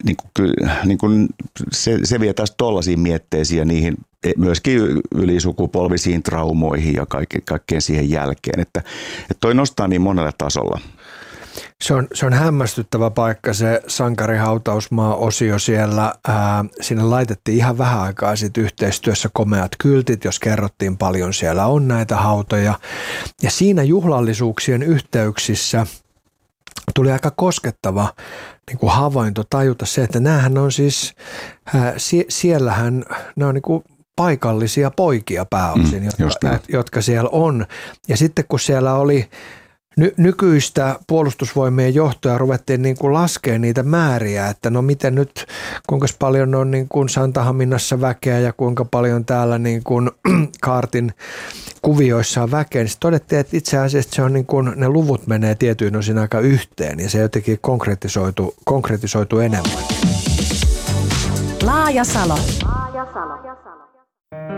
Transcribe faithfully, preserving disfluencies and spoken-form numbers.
niin kuin, niin kuin se, se vie taas tollaisiin mietteisiin ja niihin myöskin ylisukupolvisiin traumoihin ja kaikkeen, kaikkeen siihen jälkeen, että, että toi nostaa niin monella tasolla. Se on, se on hämmästyttävä paikka se sankarihautausmaa-osio siellä. Ää, sinne laitettiin ihan vähän aikaa sitten yhteistyössä komeat kyltit, jos kerrottiin paljon siellä on näitä hautoja. Ja siinä juhlallisuuksien yhteyksissä tuli aika koskettava niin kuin havainto tajuta se, että näähän on siis, ää, sie, siellähän ne on niin kuin paikallisia poikia pääosin, mm, jotka, jotka siellä on. Ja sitten kun siellä oli Ny- nykyistä puolustusvoimien johtoa ruvettiin niin kuin laskemaan niitä määriä, että no miten nyt, kuinka paljon on niin kuin Santahaminassa väkeä ja kuinka paljon täällä niin kuin kaartin kuvioissa on väkeä, niin todettiin, että itse asiassa se on niin kuin, ne luvut menee tietyin osin aika yhteen ja se jotenkin konkretisoitu, konkretisoitu enemmän. Laaja Salo.